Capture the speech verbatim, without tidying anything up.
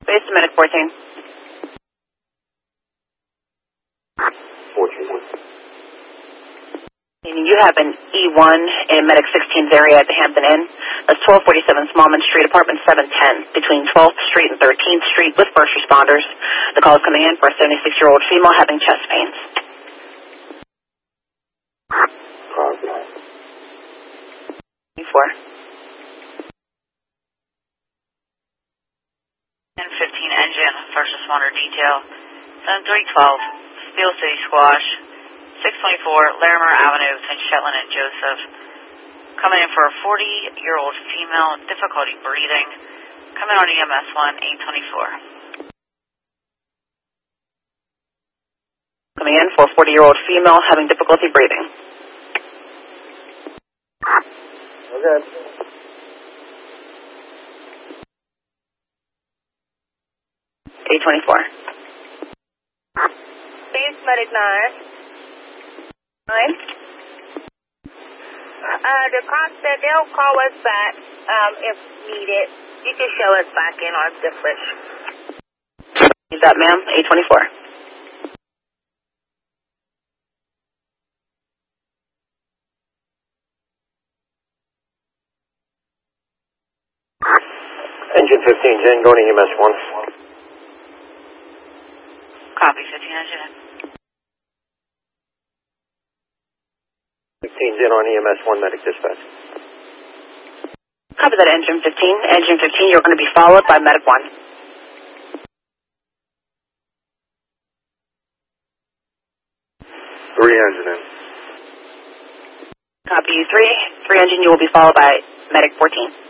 Base to Medic fourteen. fourteen. You have an E one in Medic sixteen's area at the Hampton Inn. That's twelve forty-seven Smallman Street, apartment seven ten, between twelfth Street and thirteenth Street with first responders. The call is coming in for a seventy-six-year-old female having chest pains. Copy. Four. ten fifteen engine, first responder detail. seven three twelve, Steel City Squash. six twenty-four Larimer Avenue, Saint Shetland and Joseph. Coming in for a forty-year-old female, difficulty breathing. Coming on E M S one, eight twenty-four. Coming in for a forty-year-old female having difficulty breathing. Okay. eight twenty-four. Base Medic nine. Nine. Uh, the cops said they'll call us back um, if needed. You can show us back in our difference. Is that ma'am? eight twenty-four. Engine fifteen, Jen, going to E M S one. Copy, fifteen engine. fifteen's in on E M S one, medic dispatch. Copy that, engine fifteen. Engine fifteen, you're going to be followed by Medic one. Three engine in. Copy you three. Three engine, you will be followed by Medic fourteen.